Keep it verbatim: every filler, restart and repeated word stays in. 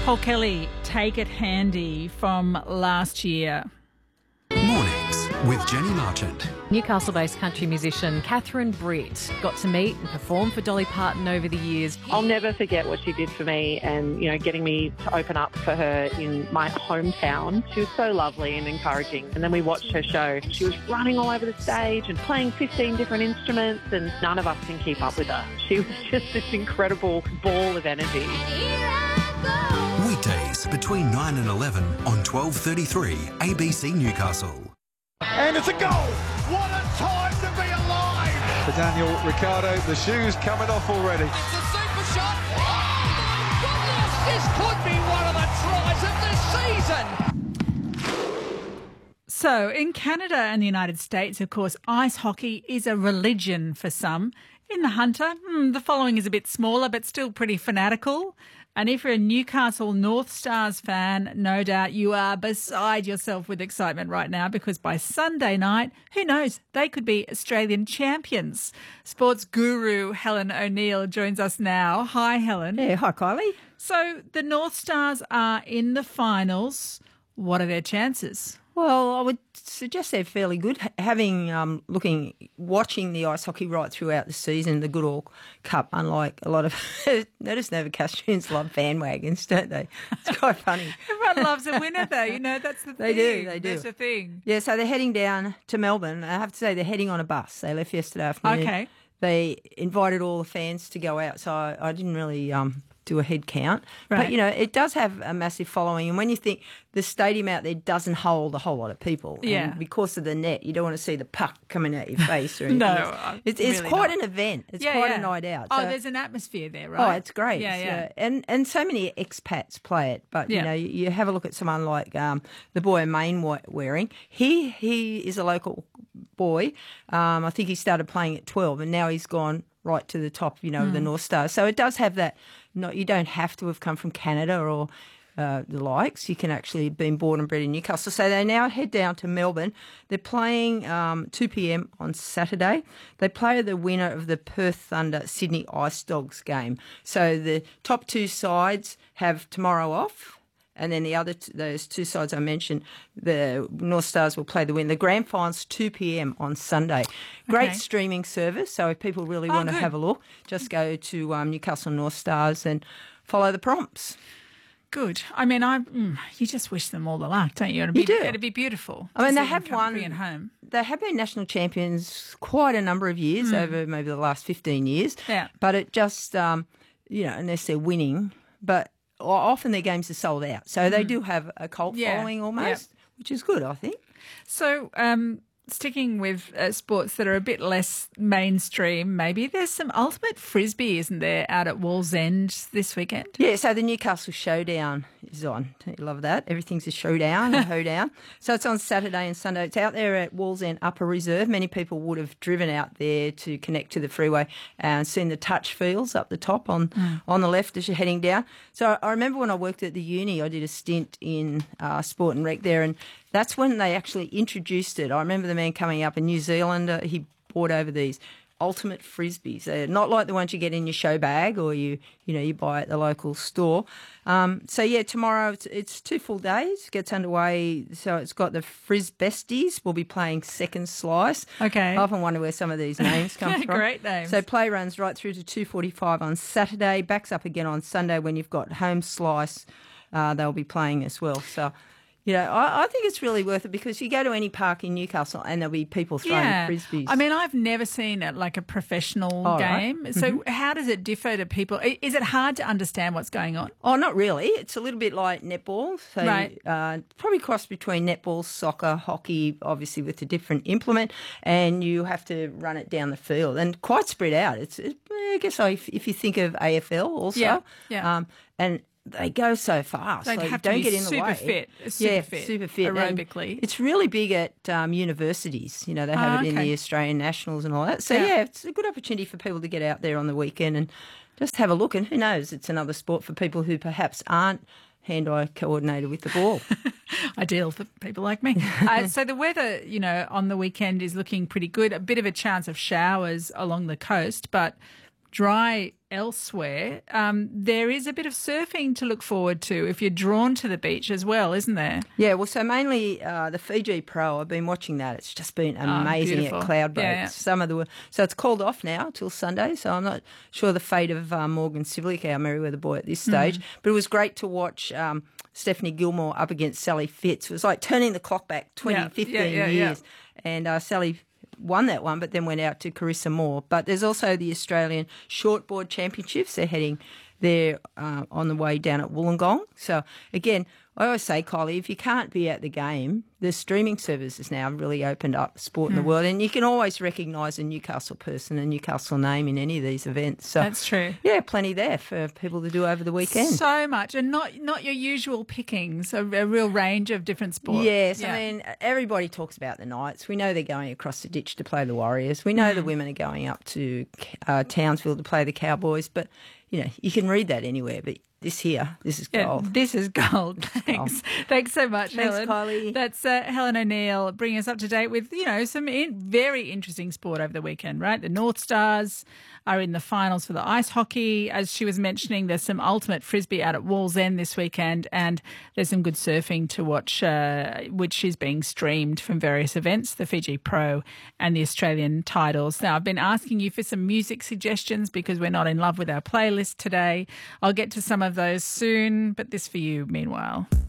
Paul Kelly, Take It Handy from last year. Mornings with Jenny Marchant. Newcastle-based country musician Catherine Britt got to meet and perform for Dolly Parton over the years. I'll never forget what she did for me and, you know, getting me to open up for her in my hometown. She was so lovely and encouraging. And then we watched her show. She was running all over the stage and playing fifteen different instruments, and none of us can keep up with her. She was just this incredible ball of energy. Weekdays between nine and eleven on twelve thirty-three A B C Newcastle. And it's a goal! What a time to be alive! For Daniel Ricciardo, the shoe's coming off already. It's a super shot! Oh my goodness! This could be one of the tries of this season! So, in Canada and the United States, of course, ice hockey is a religion for some. In the Hunter, hmm, the following is a bit smaller, but still pretty fanatical. And if you're a Newcastle North Stars fan, no doubt you are beside yourself with excitement right now, because by Sunday night, who knows, they could be Australian champions. Sports guru Helen O'Neill joins us now. Hi, Helen. Yeah, hi, Kylie. So the North Stars are in the finals. What are their chances? Well, I would suggest they're fairly good. Having um, looking, watching the ice hockey right throughout the season, the Goodall Cup, unlike a lot of notice Novocastrians love bandwagons, don't they? It's quite funny. Everyone loves a winner, though. You know, that's the they thing. They do, they do. That's the thing. Yeah, so they're heading down to Melbourne. I have to say they're heading on a bus. They left yesterday afternoon. Okay. They invited all the fans to go out, so I, I didn't really um, do a head count. Right. But, you know, it does have a massive following. And when you think the stadium out there doesn't hold a whole lot of people, yeah. and because of the net, you don't want to see the puck coming at your face or anything. No, it's, it's really quite not. an event. It's yeah, quite yeah. a night out. Oh, So- there's an atmosphere there, right? Oh, it's great. Yeah, yeah. So- and and so many expats play it. But, Yeah. you know, you, you have a look at someone like um, the boy Main wearing. He, he is a local boy. Um, I think he started playing at twelve, and now he's gone right to the top, you know, of the North Stars. So it does have that. Not, you don't have to have come from Canada or uh, the likes. You can actually have been born and bred in Newcastle. So they now head down to Melbourne. They're playing um, two p.m. on Saturday. They play the winner of the Perth Thunder Sydney Ice Dogs game. So the top two sides have tomorrow off. And then the other, t- those two sides I mentioned, the North Stars will play the win. The grand final's two p.m. on Sunday. Great Okay. streaming service. So if people really Oh, want to good. have a look, just go to um, Newcastle North Stars and follow the prompts. Good. I mean, I mm, you just wish them all the luck, don't you? It'd be, You do. It'd be beautiful. I mean, to they see them have come won. free and home. They have been national champions quite a number of years over maybe the last fifteen years. Yeah. But it just, um, you know, unless they're winning, but often their games are sold out. So they do have a cult Yeah. following almost, which is good, I think. So, um, sticking with uh, sports that are a bit less mainstream, maybe there's some ultimate frisbee, isn't there, out at Wallsend this weekend? Yeah, so the Newcastle Showdown is on. Don't you love that? Everything's a showdown, a hoedown. So it's on Saturday and Sunday. It's out there at Wallsend Upper Reserve. Many people would have driven out there to connect to the freeway and seen the touch fields up the top on, Mm. on the left as you're heading down. So I remember when I worked at the uni, I did a stint in uh, sport and rec there, and that's when they actually introduced it. I remember the man coming up, a New Zealander, he brought over these ultimate frisbees. They're not like the ones you get in your show bag or you you know you buy at the local store. Um, so yeah, tomorrow it's, it's two full days. Gets underway. So it's got the Frizz Besties. We'll be playing Second Slice. Okay. I often wonder where some of these names come from. Great names. So play runs right through to two forty-five on Saturday. Backs up again on Sunday when you've got Home Slice. Uh, they'll be playing as well. So. You know, I, I think it's really worth it because you go to any park in Newcastle and there'll be people throwing Yeah. frisbees. I mean, I've never seen it like a professional Oh, right. game. So how does it differ to people? I- Is it hard to understand what's going on? Oh, not really. It's a little bit like netball. So Right. uh, probably cross between netball, soccer, hockey, obviously with a different implement, and you have to run it down the field and quite spread out. It's, it, I guess, if, if you think of A F L also, Yeah, yeah. Um, and they go so fast. They'd like, have to don't be get in the super way. fit, super yeah, fit, super fit, And aerobically. it's really big at um, universities. You know, they have Oh, it in okay. the Australian Nationals and all that. So Yeah. yeah, it's a good opportunity for people to get out there on the weekend and just have a look. And who knows, it's another sport for people who perhaps aren't hand-eye coordinated with the ball. Ideal for people like me. uh, so the weather, you know, on the weekend is looking pretty good. A bit of a chance of showers along the coast, but dry elsewhere, um, there is a bit of surfing to look forward to if you're drawn to the beach as well, isn't there? Yeah, well, so mainly uh, the Fiji Pro, I've been watching that. It's just been amazing beautiful. at Cloud Boats. Yeah, yeah. Some of the So it's called off now till Sunday, so I'm not sure the fate of uh, Morgan Civilic, our Merriweather boy, at this stage. Mm. But it was great to watch um, Stephanie Gilmore up against Sally Fitz. It was like turning the clock back twenty, Yeah, fifteen yeah, yeah, years. yeah. And uh, Sally won that one, but then went out to Carissa Moore. But there's also the Australian Shortboard Championships. They're heading there uh, on the way down at Wollongong. So, again, I always say, Kylie, if you can't be at the game, the streaming services now really opened up sport in Mm. the world, and you can always recognise a Newcastle person, a Newcastle name in any of these events. So That's true. Yeah, plenty there for people to do over the weekend. So much, and not not your usual pickings, a, a real range of different sports. Yes, Yeah. I mean, everybody talks about the Knights. We know they're going across the ditch to play the Warriors. We know Mm. the women are going up to uh, Townsville to play the Cowboys, but, you know, you can read that anywhere, but this here, this is Yeah, gold. this is gold. Thanks. Thanks so much, Thanks, Helen. Kylie. That's uh, Helen O'Neill bringing us up to date with, you know, some in, very interesting sport over the weekend, right? The North Stars are in the finals for the ice hockey. As she was mentioning, there's some ultimate frisbee out at Wallsend this weekend, and there's some good surfing to watch, uh, which is being streamed from various events, the Fiji Pro and the Australian titles. Now, I've been asking you for some music suggestions because we're not in love with our playlist today. I'll get to some of those soon, but this for you meanwhile.